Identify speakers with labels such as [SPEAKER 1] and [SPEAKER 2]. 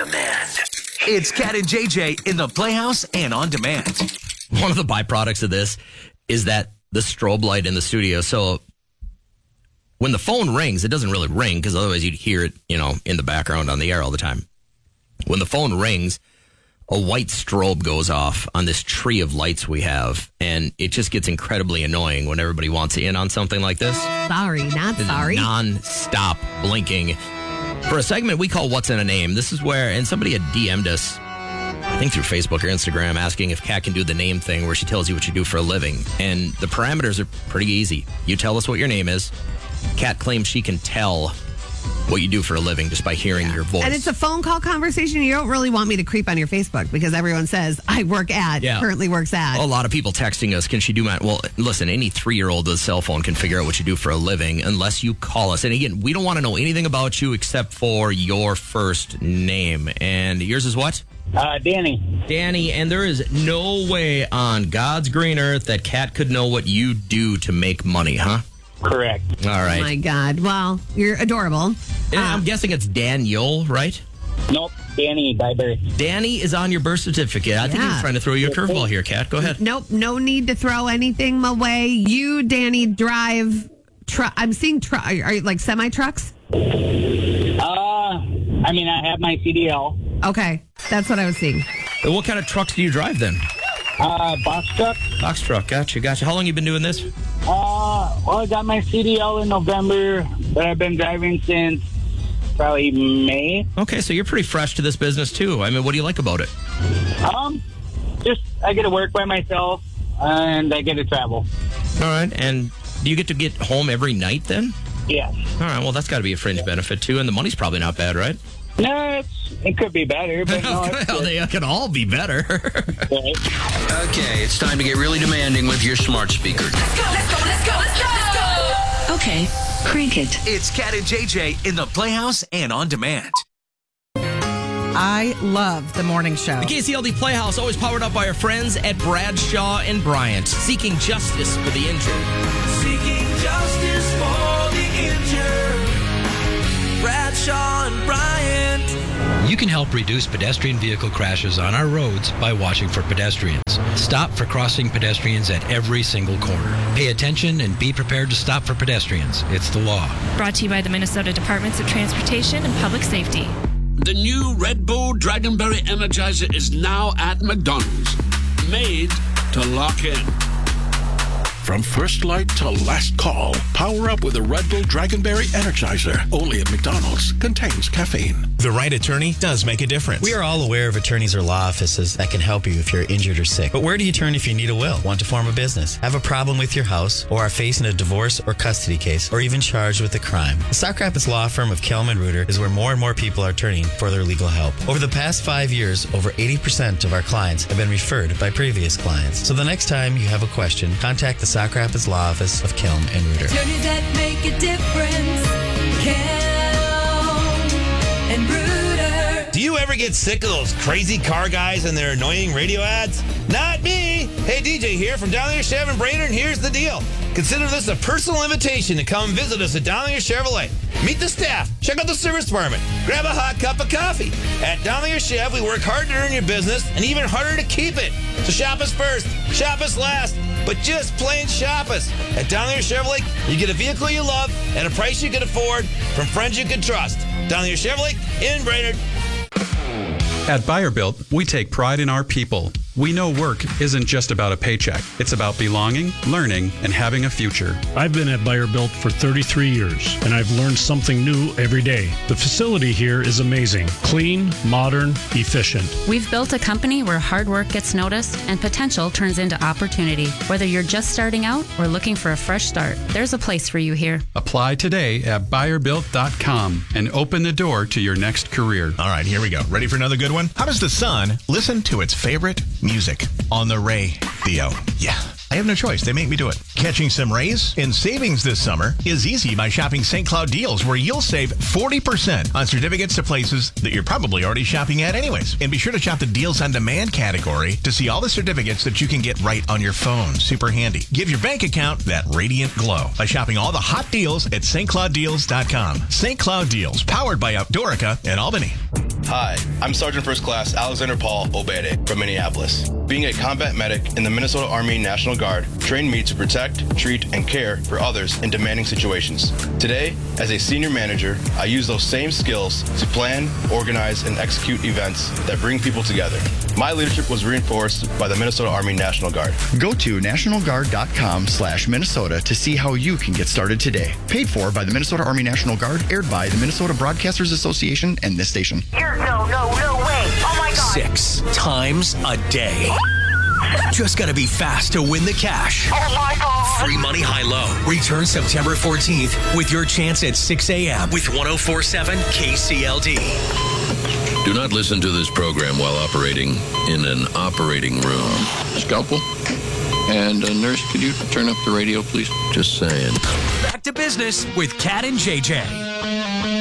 [SPEAKER 1] demand. It's Cat and JJ in the Playhouse and on demand.
[SPEAKER 2] One of the byproducts of this is that the strobe light in the studio. So when the phone rings, it doesn't really ring because otherwise you'd hear it, in the background on the air all the time. When the phone rings, a white strobe goes off on this tree of lights we have, and it just gets incredibly annoying when everybody wants in on something like this.
[SPEAKER 3] Sorry, not sorry.
[SPEAKER 2] Non-stop blinking. For a segment we call What's in a Name, this is where, and somebody had DM'd us, I think through Facebook or Instagram, asking if Kat can do the name thing where she tells you what you do for a living. And the parameters are pretty easy. You tell us what your name is. Kat claims she can tell what you do for a living just by hearing your voice.
[SPEAKER 3] And it's a phone call conversation. You don't really want me to creep on your Facebook because everyone says, I work at, currently works at.
[SPEAKER 2] A lot of people texting us, can she do Well, listen, any 3-year-old with a cell phone can figure out what you do for a living unless you call us. And again, we don't want to know anything about you except for your first name. And yours is what?
[SPEAKER 4] Danny.
[SPEAKER 2] Danny, and there is no way on God's green earth that Kat could know what you do to make money, huh?
[SPEAKER 4] Correct.
[SPEAKER 2] All right.
[SPEAKER 3] Oh my God. Well, you're adorable.
[SPEAKER 2] And I'm guessing it's Daniel, right?
[SPEAKER 4] Nope. Danny by birth.
[SPEAKER 2] Danny is on your birth certificate. I think he was trying to throw you a curveball here, Kat. Go ahead.
[SPEAKER 3] Nope. No need to throw anything my way. You, Danny, drive I'm seeing are you like semi trucks?
[SPEAKER 4] I have my CDL.
[SPEAKER 3] Okay. That's what I was seeing.
[SPEAKER 2] What kind of trucks do you drive then?
[SPEAKER 4] Box truck.
[SPEAKER 2] Box truck. Gotcha. How long you been doing this?
[SPEAKER 4] I got my CDL in November, but I've been driving since probably May.
[SPEAKER 2] Okay, so you're pretty fresh to this business too. I mean, what do you like about it?
[SPEAKER 4] Just I get to work by myself and I get to travel.
[SPEAKER 2] All right, and do you get home every night then?
[SPEAKER 4] Yes.
[SPEAKER 2] All right, well, that's got to be a fringe benefit too, and the money's probably not bad, right?
[SPEAKER 4] No, it could be better, but no,
[SPEAKER 2] they can all be better.
[SPEAKER 1] Okay, it's time to get really demanding with your smart speaker.
[SPEAKER 5] Let's go. Okay, crank it.
[SPEAKER 1] It's Cat and JJ in the Playhouse and on demand.
[SPEAKER 6] I love the morning show.
[SPEAKER 2] The KCLD Playhouse, always powered up by our friends at Bradshaw and Bryant, seeking justice for the injured.
[SPEAKER 7] Seeking justice for the injured. Bradshaw and Bryant.
[SPEAKER 8] You can help reduce pedestrian vehicle crashes on our roads by watching for pedestrians. Stop for crossing pedestrians at every single corner. Pay attention and be prepared to stop for pedestrians. It's the law.
[SPEAKER 9] Brought to you by the Minnesota Departments of Transportation and Public Safety.
[SPEAKER 10] The new Red Bull Dragonberry Energizer is now at McDonald's. Made to lock in.
[SPEAKER 11] From first light to last call, power up with a Red Bull Dragonberry Energizer. Only at McDonald's. Contains caffeine.
[SPEAKER 12] The right attorney does make a difference.
[SPEAKER 13] We are all aware of attorneys or law offices that can help you if you're injured or sick. But where do you turn if you need a will, want to form a business, have a problem with your house, or are facing a divorce or custody case, or even charged with a crime? The Sauk Rapids law firm of Kelman Reuter is where more and more people are turning for their legal help. Over the past 5 years, over 80% of our clients have been referred by previous clients. So the next time you have a question, contact the Sauk Rapids Law Office of Kelm and Reuter.
[SPEAKER 5] Attorneys that make a difference. Kelm and Reuter.
[SPEAKER 14] Do you ever get sick of those crazy car guys and their annoying radio ads? Not me. Hey, DJ here from Down there Chev and Brainerd, and here's the deal. Consider this a personal invitation to come visit us at Down there Chevrolet. Meet the staff, check out the service department, grab a hot cup of coffee. At Down there Chev, we work hard to earn your business and even harder to keep it. So shop us first, shop us last, but just plain shop us. At Down there Chevrolet, you get a vehicle you love at a price you can afford from friends you can trust. Down there Chevrolet in Brainerd.
[SPEAKER 15] At Buyer Built, we take pride in our people. We know work isn't just about a paycheck. It's about belonging, learning, and having a future.
[SPEAKER 16] I've been at Buyer Built for 33 years, and I've learned something new every day. The facility here is amazing. Clean, modern, efficient.
[SPEAKER 17] We've built a company where hard work gets noticed and potential turns into opportunity. Whether you're just starting out or looking for a fresh start, there's a place for you here.
[SPEAKER 15] Apply today at buyerbuilt.com and open the door to your next career.
[SPEAKER 12] All right, here we go. Ready for another good one? How does the sun listen to its favorite music on the radio? Yeah, I have no choice. They make me do it. Catching some raise and savings this summer is easy by shopping St. Cloud Deals, where you'll save 40% on certificates to places that you're probably already shopping at anyways. And be sure to shop the Deals on Demand category to see all the certificates that you can get right on your phone. Super handy. Give your bank account that radiant glow by shopping all the hot deals at stclouddeals.com. St. Cloud Deals, powered by Outdoorica and Albany.
[SPEAKER 6] Hi, I'm Sergeant First Class Alexander Paul Obede from Minneapolis. Being a combat medic in the Minnesota Army National Guard trained me to protect, treat, and care for others in demanding situations. Today, as a senior manager, I use those same skills to plan, organize, and execute events that bring people together. My leadership was reinforced by the Minnesota Army National Guard.
[SPEAKER 18] Go to nationalguard.com/Minnesota to see how you can get started today. Paid for by the Minnesota Army National Guard, aired by the Minnesota Broadcasters Association and this station.
[SPEAKER 19] No way. Oh my God.
[SPEAKER 20] 6 times a day. Just gotta be fast to win the cash.
[SPEAKER 19] Oh my God.
[SPEAKER 20] Free money high-low. Return September 14th with your chance at 6 a.m. with 104.7 KCLD.
[SPEAKER 21] Do not listen to this program while operating in an operating room. Scalpel? And nurse, could you turn up the radio, please? Just saying.
[SPEAKER 20] Back to business with Kat and JJ.